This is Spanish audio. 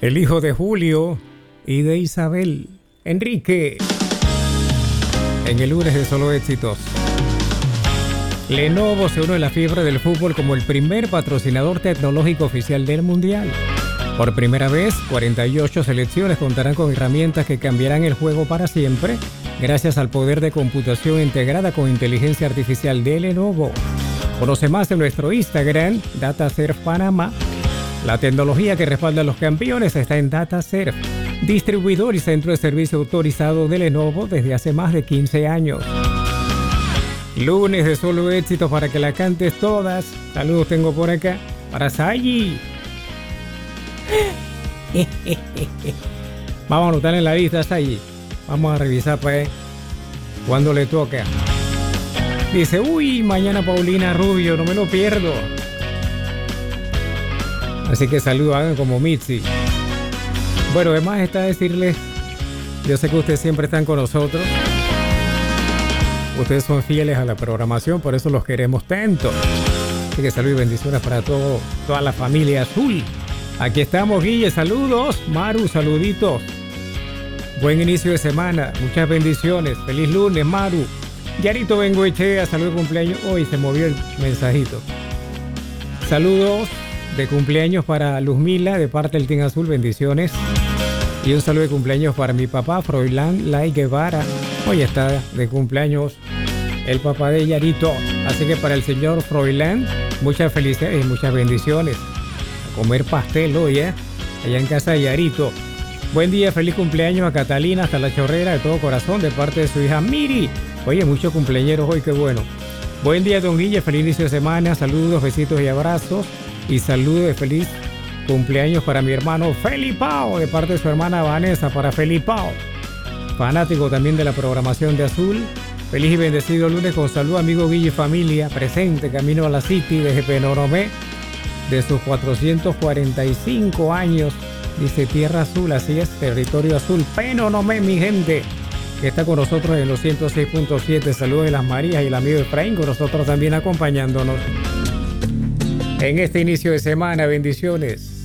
el hijo de Julio y de Isabel, Enrique, en el lunes de Solo Éxitos. Lenovo se une a la fiebre del fútbol como el primer patrocinador tecnológico oficial del Mundial. Por primera vez, 48 selecciones contarán con herramientas que cambiarán el juego para siempre, gracias al poder de computación integrada con inteligencia artificial de Lenovo. Conoce más en nuestro Instagram, DataServe Panamá. La tecnología que respalda a los campeones está en DataServe, distribuidor y centro de servicio autorizado de Lenovo desde hace más de 15 años. Lunes de Solo Éxitos para que la cantes todas. Saludos tengo por acá para Sayi. Vamos a anotar en la lista, Sayi. Vamos a revisar pues cuando le toca. Dice, uy, mañana Paulina Rubio, no me lo pierdo. Así que saludos, hagan como Mitzi. Bueno, además está decirles, yo sé que ustedes siempre están con nosotros. Ustedes son fieles a la programación, por eso los queremos tanto. Así que saludos y bendiciones para toda la familia azul. Aquí estamos, Guille, saludos. Maru, saluditos. Buen inicio de semana, muchas bendiciones. Feliz lunes, Maru. Yarito Bengoechea, saludos de cumpleaños. Hoy se movió el mensajito. Saludos de cumpleaños para Luzmila, de parte del Team Azul, bendiciones. Y un saludo de cumpleaños para mi papá, Froilán Lai Guevara. Hoy está de cumpleaños el papá de Yarito. Así que para el señor Froilán, muchas felicidades y muchas bendiciones. A comer pastel hoy, allá en casa de Yarito. Buen día, feliz cumpleaños a Catalina hasta la Chorrera de todo corazón, de parte de su hija Miri. Oye, muchos cumpleañeros hoy, qué bueno. Buen día, don Guille, feliz inicio de semana. Saludos, besitos y abrazos. Y saludos de feliz cumpleaños para mi hermano Felipao, de parte de su hermana Vanessa, para Felipao. Fanático también de la programación de Azul. Feliz y bendecido lunes con salud, amigo Guille y familia. Presente, camino a la City desde Penonomé, de sus 445 años. Dice Tierra Azul, así es, territorio azul. Penonomé, mi gente, que está con nosotros en los 106.7. Saludos de las Marías y el amigo Efraín, con nosotros también acompañándonos en este inicio de semana. Bendiciones.